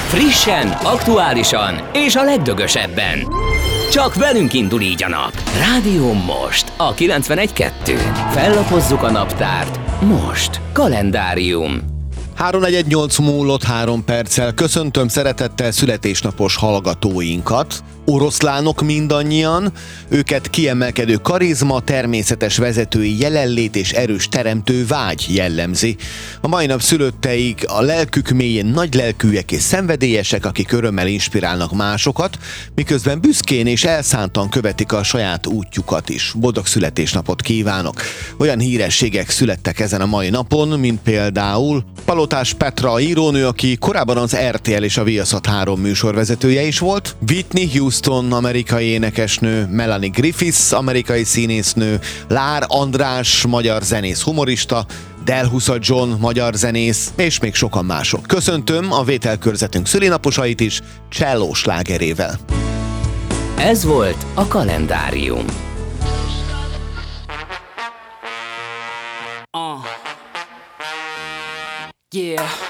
Frissen, aktuálisan és a legdögösebben. Csak velünk indul így a nap. Rádió Most, a 91.2. Fellapozzuk a naptárt. Most. Kalendárium. 3:48 múlott 3 perccel. Köszöntöm szeretettel születésnapos hallgatóinkat. Oroszlánok mindannyian, őket kiemelkedő karizma, természetes vezetői jelenlét és erős teremtő vágy jellemzi. A mai nap szülötteik a lelkük mélyén nagylelkűek és szenvedélyesek, akik örömmel inspirálnak másokat, miközben büszkén és elszántan követik a saját útjukat is. Boldog születésnapot kívánok! Olyan hírességek születtek ezen a mai napon, mint például Palotás Petra írónő, aki korábban az RTL és a Viaszat 3 műsorvezetője is volt, Whitney Houston, amerikai énekesnő, Melanie Griffiths, amerikai színésznő, Lár András, magyar zenész humorista, Del Husa John, magyar zenész, és még sokan mások. Köszöntöm a vételkörzetünk szülinaposait is, cselló slágerével. Ez volt a Kalendárium. Yeah.